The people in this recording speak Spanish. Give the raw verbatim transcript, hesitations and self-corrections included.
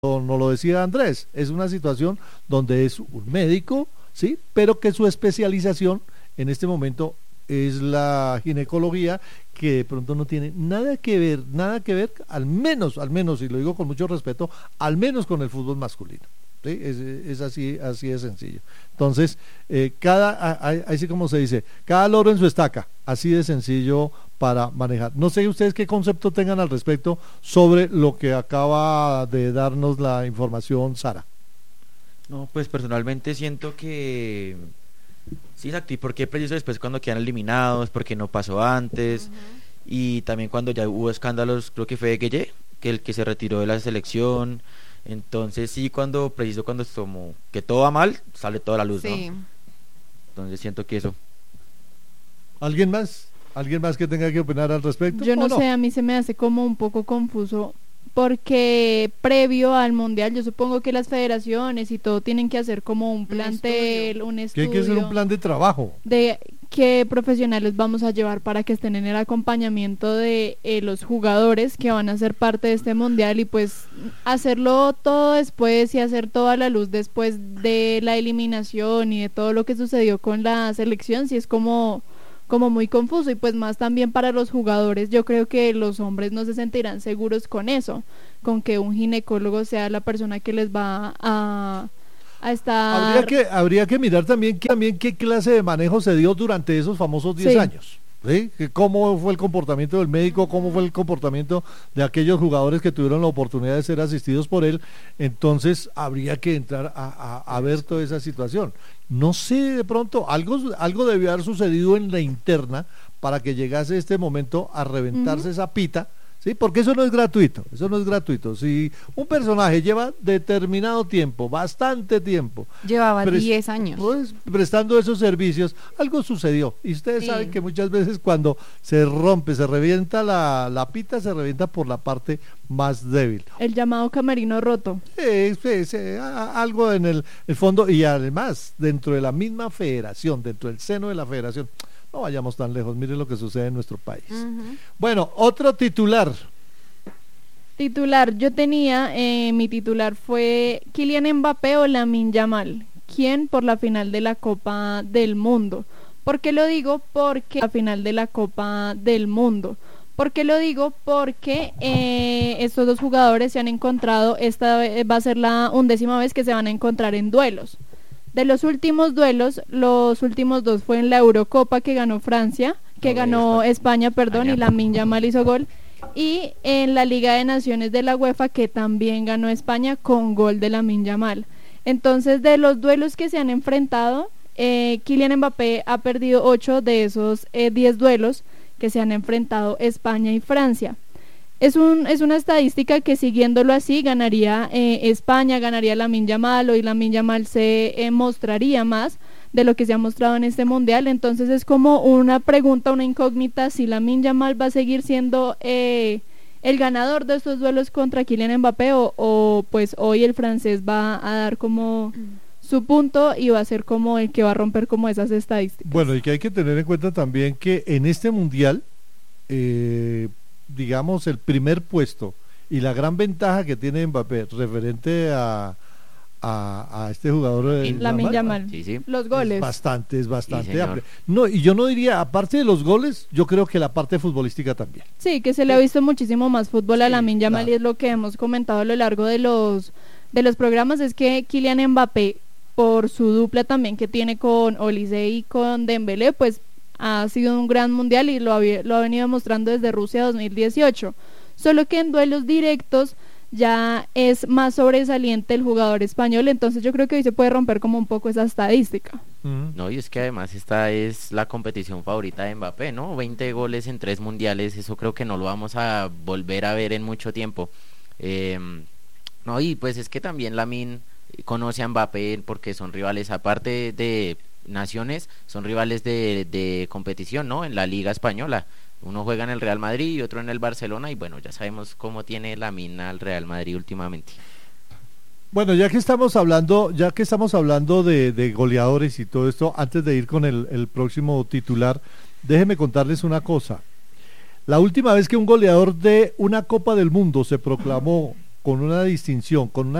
nos lo decía Andrés, es una situación donde es un médico, ¿sí? Pero que su especialización en este momento es la ginecología, que de pronto no tiene nada que ver, nada que ver, al menos, al menos, y lo digo con mucho respeto, al menos con el fútbol masculino. ¿Sí? Es, es así, así de sencillo. Entonces, eh, cada, así como se dice, cada loro en su estaca, así de sencillo para manejar. No sé ustedes qué concepto tengan al respecto sobre lo que acaba de darnos la información Sara. No, pues personalmente siento que sí, exacto, y por qué preciso después cuando quedan eliminados, porque no pasó antes, uh-huh. Y también cuando ya hubo escándalos, creo que fue Gueye, que el que se retiró de la selección. Entonces sí, cuando preciso cuando es como que todo va mal, sale toda la luz, sí. ¿No? Entonces siento que eso. ¿Alguien más? ¿Alguien más que tenga que opinar al respecto? Yo no, no sé, a mí se me hace como un poco confuso, porque previo al mundial yo supongo que las federaciones y todo tienen que hacer como un plantel, un estudio. ¿Qué hay que hacer un plan de trabajo? De qué profesionales vamos a llevar para que estén en el acompañamiento de eh, los jugadores que van a ser parte de este mundial, y pues hacerlo todo después y hacer toda la luz después de la eliminación y de todo lo que sucedió con la selección, si es como... como muy confuso, y pues más también para los jugadores. Yo creo que los hombres no se sentirán seguros con eso, con que un ginecólogo sea la persona que les va a, a estar... Habría que, habría que mirar también, que, también qué clase de manejo se dio durante esos famosos diez sí. años. ¿Sí? ¿Cómo fue el comportamiento del médico? ¿Cómo fue el comportamiento de aquellos jugadores que tuvieron la oportunidad de ser asistidos por él? Entonces habría que entrar a, a, a ver toda esa situación. No sé, de pronto algo, algo debió haber sucedido en la interna para que llegase este momento a reventarse uh-huh. esa pita, ¿sí? Porque eso no es gratuito, eso no es gratuito. Si un personaje lleva determinado tiempo, bastante tiempo, llevaba diez años, pues, prestando esos servicios, algo sucedió. Y ustedes sí. saben que muchas veces cuando se rompe, se revienta la, la pita, se revienta por la parte más débil. El llamado camerino roto. Sí, sí, sí, algo en el, el fondo, y además dentro de la misma federación, dentro del seno de la federación. No vayamos tan lejos, miren lo que sucede en nuestro país. Uh-huh. Bueno, otro titular. Titular, yo tenía, eh, mi titular fue Kylian Mbappé o Lamine Yamal. ¿Quién por la final de la Copa del Mundo? ¿Por qué lo digo? Porque la final de la Copa del Mundo. ¿Por qué lo digo? Porque eh, estos dos jugadores se han encontrado, esta va a ser la undécima vez que se van a encontrar en duelos. De los últimos duelos, los últimos dos fue en la Eurocopa que ganó Francia, que no, ganó España, España perdón, España. Y Lamine Yamal hizo gol, y en la Liga de Naciones de la UEFA, que también ganó España con gol de Lamine Yamal. Entonces, de los duelos que se han enfrentado, eh, Kylian Mbappé ha perdido ocho de esos eh, diez duelos que se han enfrentado España y Francia. Es un es una estadística que, siguiéndolo así, ganaría eh, España, ganaría Lamine Yamal, y Lamine Yamal se eh, mostraría más de lo que se ha mostrado en este mundial. Entonces es como una pregunta, una incógnita, si Lamine Yamal va a seguir siendo eh, el ganador de estos duelos contra Kylian Mbappé, o, o pues hoy el francés va a dar como su punto y va a ser como el que va a romper como esas estadísticas. Bueno, y que hay que tener en cuenta también que en este mundial, eh, digamos, el primer puesto y la gran ventaja que tiene Mbappé referente a a, a este jugador de Lamine Yamal, sí, sí. los goles es bastante, es bastante sí, amplio. No, y yo no diría, aparte de los goles, yo creo que la parte futbolística también. Sí, que se le ha visto muchísimo más fútbol sí, a Lamine Yamal, claro. Y es lo que hemos comentado a lo largo de los de los programas, es que Kylian Mbappé, por su dupla también que tiene con Olise y con Dembélé, pues ha sido un gran mundial y lo ha, lo ha venido mostrando desde Rusia dos mil dieciocho, solo que en duelos directos ya es más sobresaliente el jugador español. Entonces yo creo que hoy se puede romper como un poco esa estadística. Uh-huh. No, y es que además esta es la competición favorita de Mbappé, ¿no? veinte goles en tres mundiales, eso creo que no lo vamos a volver a ver en mucho tiempo. Eh, no, y pues es que también Lamine conoce a Mbappé porque son rivales, aparte de naciones, son rivales de, de competición, ¿no? En la Liga Española. Uno juega en el Real Madrid y otro en el Barcelona, y bueno, ya sabemos cómo tiene Lamine al Real Madrid últimamente. Bueno, ya que estamos hablando, ya que estamos hablando de, de goleadores y todo esto, antes de ir con el, el próximo titular, déjenme contarles una cosa. La última vez que un goleador de una Copa del Mundo se proclamó con una distinción, con una